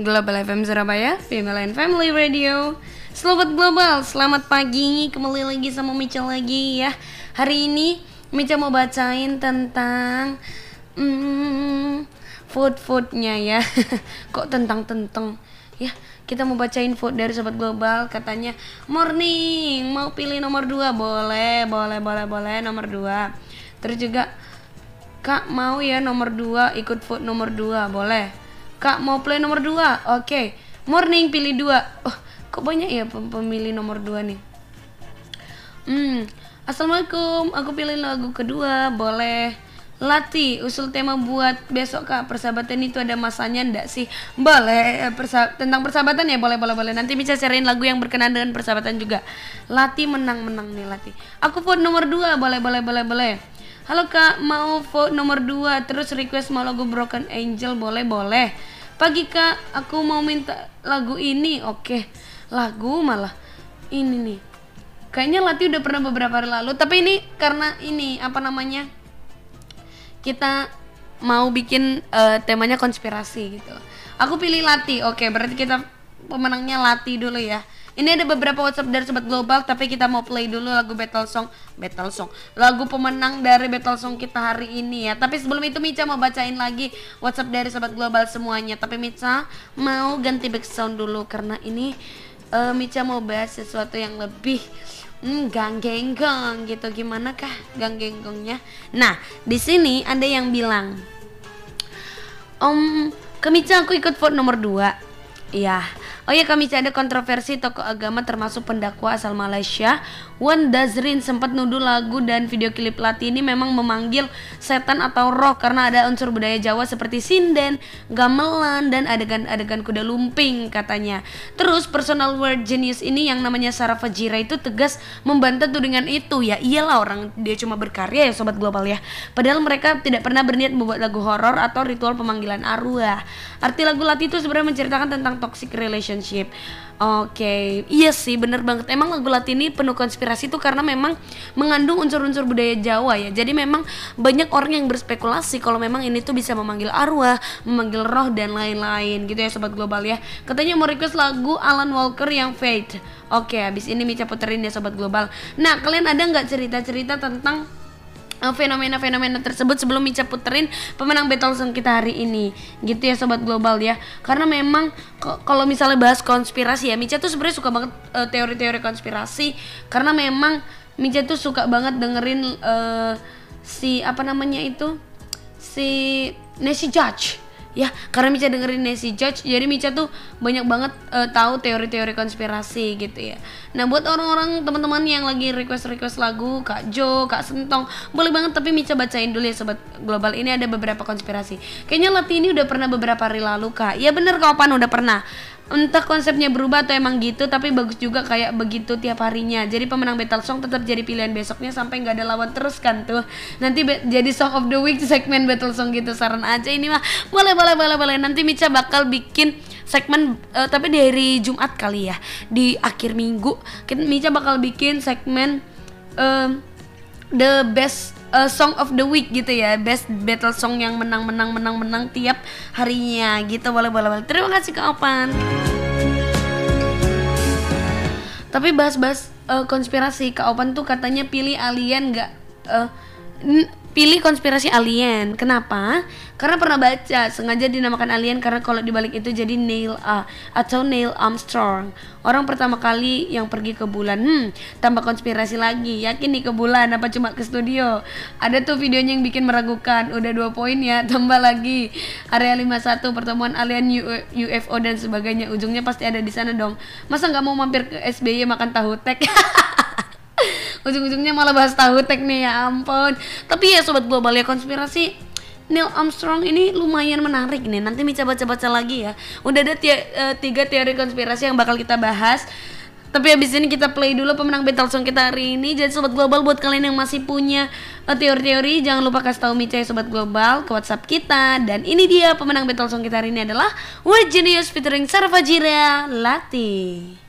Global FM Surabaya, Female and Family Radio. Sobat Global, selamat pagi. Kembali lagi sama Mica lagi ya. Hari ini Mica mau bacain tentang food-foodnya ya. Kok tentang ya. Kita mau bacain food dari Sobat Global. Katanya, morning, mau pilih nomor 2? Boleh nomor 2. Terus juga, Kak mau ya nomor 2, ikut vote nomor 2, boleh. Kak mau play nomor 2, oke. Morning pilih 2. Oh, kok banyak ya pemilih nomor 2 nih. Assalamualaikum, aku pilih lagu kedua, boleh. Lati, usul tema buat besok Kak, persahabatan itu ada masanya ndak sih? Boleh, tentang persahabatan ya, boleh. Nanti bisa cariin lagu yang berkenaan dengan persahabatan juga. Lati menang nih Lati. Aku vote nomor 2, boleh. Halo Kak, mau vote nomor 2, terus request mau lagu Broken Angel, boleh. Pagi Kak, aku mau minta lagu ini, oke. Lagu malah ini nih. Kayaknya Lati udah pernah beberapa hari lalu, tapi ini karena ini apa namanya? Kita mau bikin temanya konspirasi gitu. Aku pilih Lati, oke. Berarti kita pemenangnya Lati dulu ya. Ini ada beberapa WhatsApp dari Sobat Global, tapi kita mau play dulu lagu battle song, lagu pemenang dari battle song kita hari ini ya. Tapi sebelum itu Mica mau bacain lagi WhatsApp dari Sobat Global semuanya. Tapi Mica mau ganti background dulu karena ini Mica mau bahas sesuatu yang lebih ganggenggong gitu. Gimana kah ganggenggongnya? Nah, di sini ada yang bilang, ke Mica aku ikut vote nomor 2. Iya. Oh ya, kami ada kontroversi tokoh agama termasuk pendakwa asal Malaysia, Wan Dazrin, sempat nuduh lagu dan video klip Lati ini memang memanggil setan atau roh karena ada unsur budaya Jawa seperti sinden, gamelan, dan adegan-adegan kuda lumping katanya. Terus personal word genius ini yang namanya Sarah Fajira itu tegas membantah tudingan itu. Ya iyalah, orang dia cuma berkarya ya Sobat Global ya. Padahal mereka tidak pernah berniat membuat lagu horor atau ritual pemanggilan arwah. Arti lagu Lati itu sebenarnya menceritakan tentang toxic relationship. Oke, iya sih bener banget. Emang lagu Lati ini penuh konspirasi tuh karena memang mengandung unsur-unsur budaya Jawa ya. Jadi memang banyak orang yang berspekulasi kalau memang ini tuh bisa memanggil arwah, memanggil roh dan lain-lain gitu ya Sobat Global ya. Katanya mau request lagu Alan Walker yang Fate. Oke, habis ini Mica puterin ya Sobat Global. Nah, kalian ada nggak cerita-cerita tentang fenomena-fenomena tersebut sebelum Mica puterin pemenang battle song kita hari ini gitu ya Sobat Global ya. Karena memang kalau misalnya bahas konspirasi ya, Mica tuh sebenarnya suka banget teori-teori konspirasi karena memang Mica tuh suka banget dengerin si Nancy Judge ya. Karena Mica dengerin Nancy Judge, jadi Mica tuh banyak banget tahu teori-teori konspirasi gitu ya. Nah, buat orang-orang teman-teman yang lagi request lagu Kak Jo, Kak Sentong, boleh banget, tapi Mica bacain dulu ya Sobat Global. Ini ada beberapa konspirasi. Kayaknya Lati ini udah pernah beberapa hari lalu Kak. Ya bener Kak Opan, udah pernah. Entah konsepnya berubah atau emang gitu, tapi bagus juga kayak begitu tiap harinya. Jadi pemenang battle song tetap jadi pilihan besoknya sampai nggak ada lawan terus kan tuh. Nanti jadi song of the week segmen battle song gitu, saran aja ini mah. Boleh. Nanti Mica bakal bikin segmen tapi di hari Jumat kali ya. Di akhir minggu Mica bakal bikin segmen the best song of the week gitu ya, best battle song yang menang tiap harinya gitu. Boleh. Terima kasih Kak Opan. Tapi bahas konspirasi, Kak Opan tuh katanya pilih alien pilih konspirasi alien. Kenapa? Karena pernah baca sengaja dinamakan alien karena kalau dibalik itu jadi Neil Armstrong, orang pertama kali yang pergi ke bulan. Tambah konspirasi lagi. Yakin nih ke bulan apa cuma ke studio? Ada tuh videonya yang bikin meragukan. Udah 2 poin ya, tambah lagi. Area 51 pertemuan alien UFO dan sebagainya. Ujungnya pasti ada di sana dong. Masa nggak mau mampir ke SBY makan tahu tek? Ujung-ujungnya malah bahas tahu tek nih, ya ampun. Tapi ya Sobat Global ya, konspirasi Neil Armstrong ini lumayan menarik nih. Nanti Mica baca-baca lagi ya. Udah ada 3 teori konspirasi yang bakal kita bahas. Tapi habis ini kita play dulu pemenang battle song kita hari ini. Jadi Sobat Global, buat kalian yang masih punya teori-teori, jangan lupa kasih tahu Mica ya Sobat Global ke WhatsApp kita. Dan ini dia pemenang battle song kita hari ini adalah Word Genius featuring Sarah Fajira, Lati.